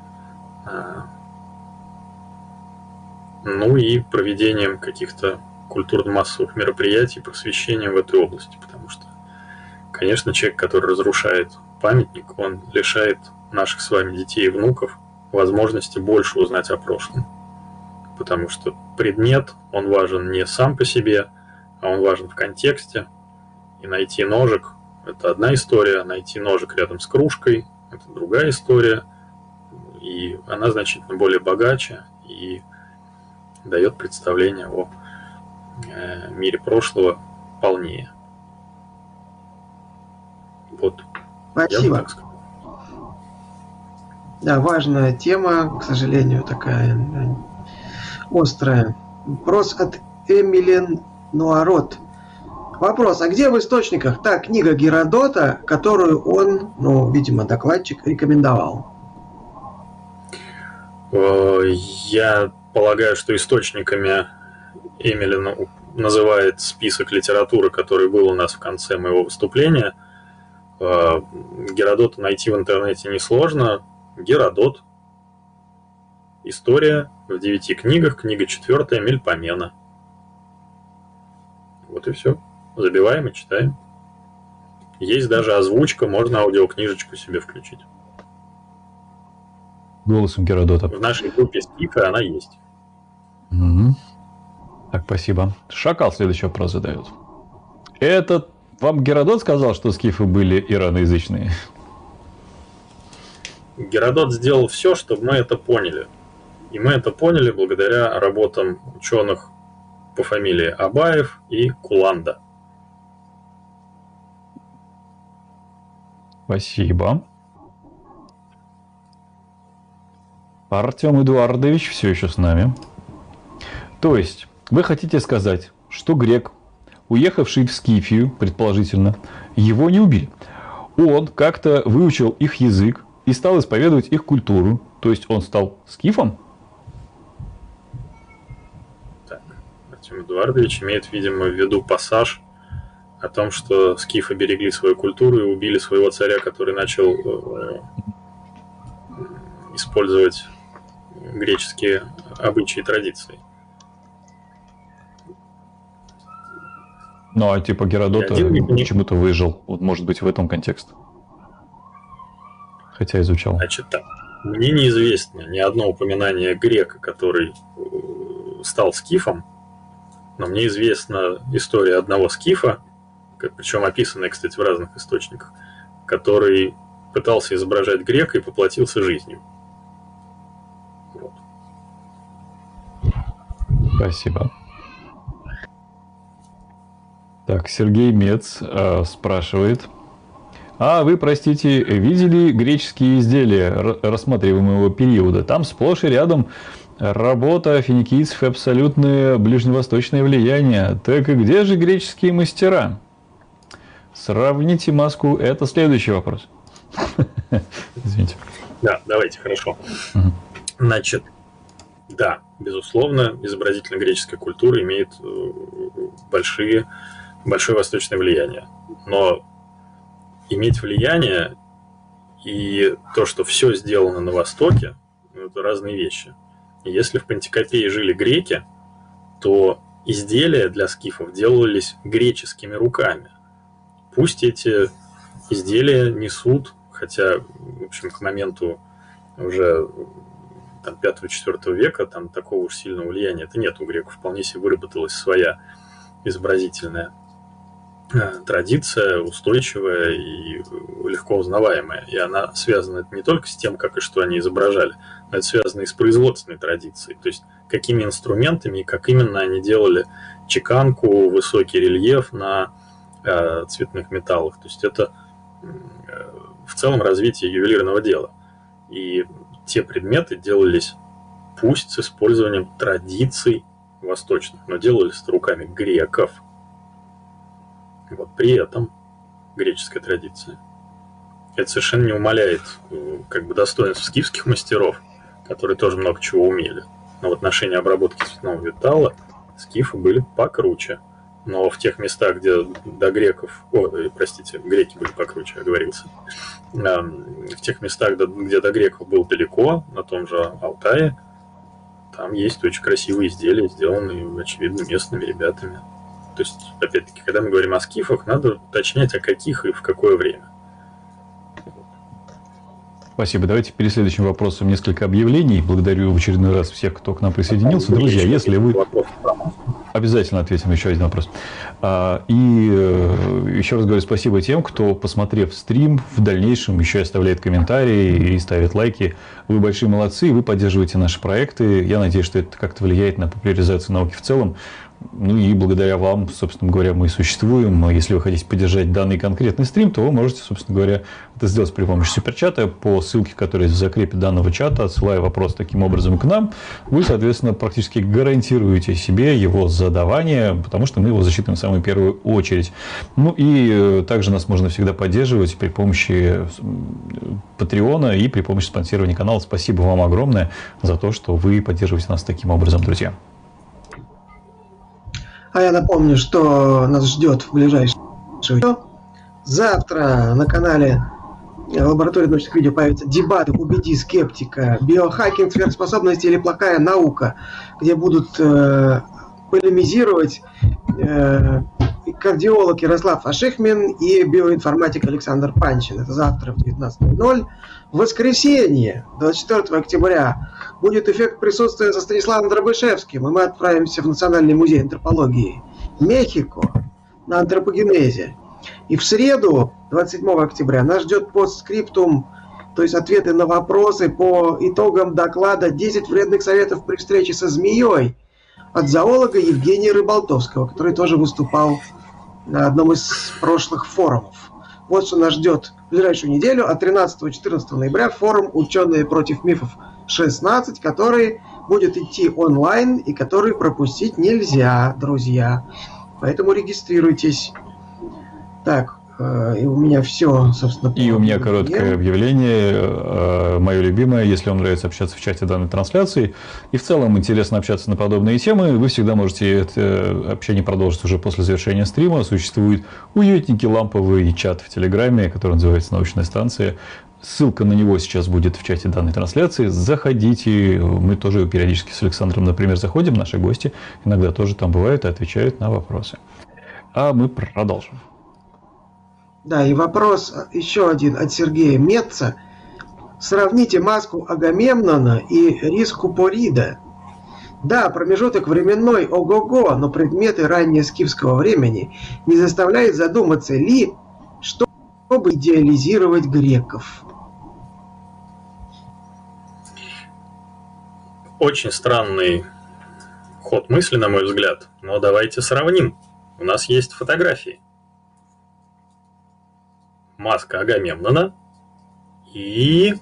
ну и проведением каких-то культурно-массовых мероприятий, просвещением в этой области, потому что, конечно, человек, который разрушает памятник, он лишает наших с вами детей и внуков возможности больше узнать о прошлом, потому что предмет, он важен не сам по себе, а он важен в контексте, и найти ножик – это одна история, найти ножик рядом с кружкой – это другая история, и она значительно более богаче и дает представление о мире прошлого полнее. Вот. Спасибо. Так да, важная тема, к сожалению, такая острая. Вопрос от Эмилен Нуарот. Вопрос, а где в источниках та книга Геродота, которую он, ну, видимо, докладчик, рекомендовал? Я полагаю, что источниками Эмилен называет список литературы, который был у нас в конце моего выступления. Геродота найти в интернете несложно. Геродот. История в девяти книгах. Книга четвертая, Мельпомена. Вот и все. Забиваем и читаем. Есть даже озвучка, можно аудиокнижечку себе включить. Голосом Геродота. В нашей группе Скифа она есть. Угу. Так, спасибо. Шакал следующий вопрос задает. Это вам Геродот сказал, что скифы были ираноязычные? Геродот сделал все, чтобы мы это поняли. И мы это поняли благодаря работам ученых по фамилии Абаев и Куланда. Спасибо. Артем Эдуардович все еще с нами. То есть, вы хотите сказать, что грек, уехавший в Скифию, предположительно, его не убили. Он как-то выучил их язык и стал исповедовать их культуру. То есть, он стал скифом? Так, Артем Эдуардович имеет, видимо, в виду пассаж о том, что скифы берегли свою культуру и убили своего царя, который начал э, использовать греческие обычаи и традиции. Ну, а типа Геродот почему-то выжил. Вот, может быть, в этом контекст. Хотя изучал. Значит так. Мне неизвестно ни одно упоминание грека, который стал скифом, но мне известна история одного скифа, причем описанная, кстати, в разных источниках, который пытался изображать грека и поплатился жизнью. Вот. Спасибо. Так, Сергей Мец э, спрашивает. А вы, простите, видели греческие изделия рассматриваемого периода? Там сплошь и рядом работа финикийцев и абсолютное ближневосточное влияние. Так и где же греческие мастера? Сравните маску. Это следующий вопрос. Извините. Да, давайте, хорошо. Угу. Значит, да, безусловно, изобразительно-греческая культура имеет большие, большое восточное влияние. Но иметь влияние и то, что все сделано на Востоке, это разные вещи. И если в Пантикопее жили греки, то изделия для скифов делались греческими руками. Пусть эти изделия несут, хотя, в общем, к моменту уже там, пятого-четвёртого века там такого уж сильного влияния это нет у греков. Вполне себе выработалась своя изобразительная традиция, устойчивая и легко узнаваемая. И она связана не только с тем, как и что они изображали, но это связано и с производственной традицией. То есть какими инструментами и как именно они делали чеканку, высокий рельеф на э, цветных металлах. То есть это э, в целом развитие ювелирного дела. И те предметы делались пусть с использованием традиций восточных, но делались это руками греков. Вот при этом греческая традиция. Это совершенно не умаляет как бы достоинств скифских мастеров, которые тоже много чего умели. Но в отношении обработки цветного металла скифы были покруче. Но в тех местах, где до греков... О, простите, греки были покруче, оговорился. В тех местах, где до греков было далеко, на том же Алтае, там есть очень красивые изделия, сделанные, очевидно, местными ребятами. То есть, опять-таки, когда мы говорим о скифах, надо уточнять, о каких и в какое время. Спасибо. Давайте перед следующим вопросом несколько объявлений. Благодарю в очередной раз всех, кто к нам присоединился. Друзья, если вы... Обязательно ответим еще один вопрос. И еще раз говорю спасибо тем, кто, посмотрев стрим, в дальнейшем еще оставляет комментарии и ставит лайки. Вы большие молодцы, вы поддерживаете наши проекты. Я надеюсь, что это как-то влияет на популяризацию науки в целом. Ну и благодаря вам, собственно говоря, мы существуем. Если вы хотите поддержать данный конкретный стрим, то вы можете, собственно говоря, это сделать при помощи суперчата по ссылке, которая в закрепе данного чата, отсылая вопрос таким образом к нам. Вы, соответственно, практически гарантируете себе его задавание, потому что мы его засчитываем в самую первую очередь. Ну и также нас можно всегда поддерживать при помощи Патреона и при помощи спонсирования канала. Спасибо вам огромное за то, что вы поддерживаете нас таким образом, друзья. А я напомню, что нас ждет в ближайшее видео. Завтра на канале лаборатории научных видео появятся дебаты «Убеди скептика», «Биохакинг, сверхспособности или плохая наука», где будут э, полемизировать э, кардиолог Ярослав Ашихмин и биоинформатик Александр Панчин. Это завтра в девятнадцать ноль ноль. В воскресенье, двадцать четвёртого октября, будет эффект присутствия со Станиславом Дробышевским, и мы отправимся в Национальный музей антропологии Мехико на антропогенезе. И в среду, двадцать седьмого октября, нас ждет постскриптум, то есть ответы на вопросы по итогам доклада «десять вредных советов при встрече со змеей» от зоолога Евгения Рыболтовского, который тоже выступал на одном из прошлых форумов. Вот что нас ждет в ближайшую неделю, а тринадцатого-четырнадцатого ноября форум «Ученые против мифов шестнадцать», который будет идти онлайн и который пропустить нельзя, друзья. Поэтому регистрируйтесь. Так, э, и у меня все, собственно. И у меня короткое объявление, э, мое любимое. Если вам нравится общаться в чате данной трансляции, и в целом интересно общаться на подобные темы, вы всегда можете это общение продолжить уже после завершения стрима. Существует уютненький ламповый чат в Телеграме, который называется «Научная станция». Ссылка на него сейчас будет в чате данной трансляции. Заходите. Мы тоже периодически с Александром, например, заходим. Наши гости иногда тоже там бывают и отвечают на вопросы. А мы продолжим. Да, и вопрос еще один от Сергея Метца. Сравните маску Агамемнона и Рискупорида. Да, промежуток временной ого-го, но предметы раннескифского времени не заставляют задуматься ли, чтобы идеализировать греков. Очень странный ход мысли, на мой взгляд, но давайте сравним. У нас есть фотографии. Маска Агамемнона и...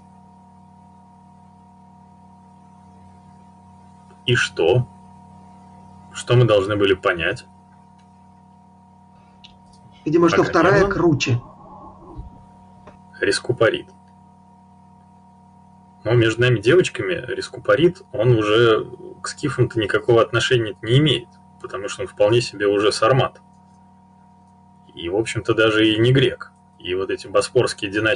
И что? Что мы должны были понять? Видимо, что вторая круче. Рискупорид. Но между нами девочками Рискупарит, он уже к скифам-то никакого отношения не имеет, потому что он вполне себе уже сармат. И, в общем-то, даже и не грек. И вот эти боспорские династии